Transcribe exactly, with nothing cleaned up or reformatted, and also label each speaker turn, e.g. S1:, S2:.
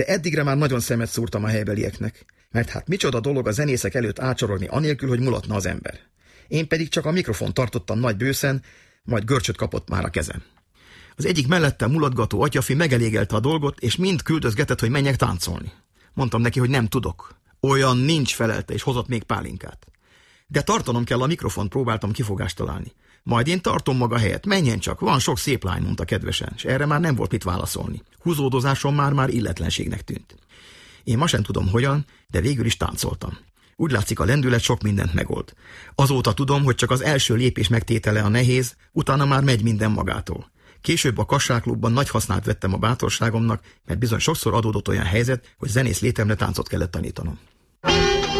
S1: De eddigre már nagyon szemet szúrtam a helybelieknek, mert hát micsoda dolog a zenészek előtt ácsorogni anélkül, hogy mulatna az ember. Én pedig csak a mikrofon tartottam nagy bőszen, majd görcsöt kapott már a kezem. Az egyik mellettem mulatgató atyafi megelégelte a dolgot, és mind küldözgetett, hogy menjek táncolni. Mondtam neki, hogy nem tudok. Olyan nincs, felelte, és hozott még pálinkát. De tartanom kell a mikrofont, próbáltam kifogást találni. Majd én tartom maga helyet, menjen csak, van sok szép lány, mondta kedvesen, és erre már nem volt mit válaszolni. Húzódozásom már-már illetlenségnek tűnt. Én ma sem tudom hogyan, de végül is táncoltam. Úgy látszik, a lendület sok mindent megold. Azóta tudom, hogy csak az első lépés megtétele a nehéz, utána már megy minden magától. Később a Kassáklubban nagy hasznát vettem a bátorságomnak, mert bizony sokszor adódott olyan helyzet, hogy zenész létemre táncot kellett tanítanom.